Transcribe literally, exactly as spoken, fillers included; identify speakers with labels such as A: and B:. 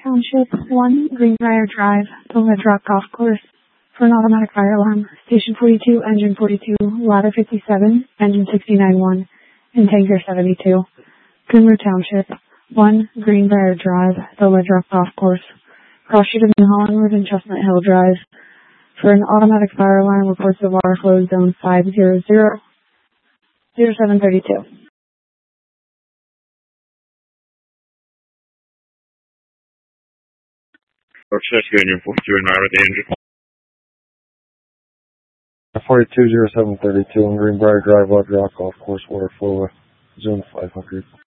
A: Township, one Greenbrier Drive, the Ledge Rock Golf Course. For an automatic fire alarm, station forty-two, engine forty-two, ladder fifty-seven, engine sixty-nine one, and tanker seventy-two. Glenroe Township, one Greenbrier Drive, the Ledge Rock Golf Course. Cross street of New Holland Road and Chestnut Hill Drive. For an automatic fire alarm, reports of water flow zone five zero zero zero seven three two.
B: Rochester, engine forty-two and Myra, the engine.
C: forty-two zero seven thirty-two on Greenbrier Drive, Ledge Rock Golf Course, water flow zone five hundred.